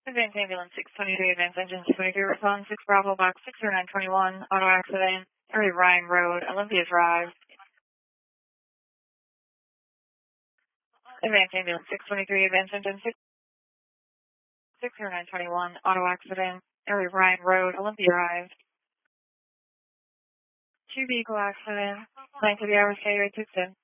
Advanced Ambulance 623, Advanced Engine 623, respond 6 Bravo Box 60921, auto accident, area Ryan Road, Olympia Drive. Advanced Ambulance 623, Advanced Engine 60921, auto accident, area Ryan Road, Olympia Drive. 2 vehicle accident, 9 to the hours, K-Rate 6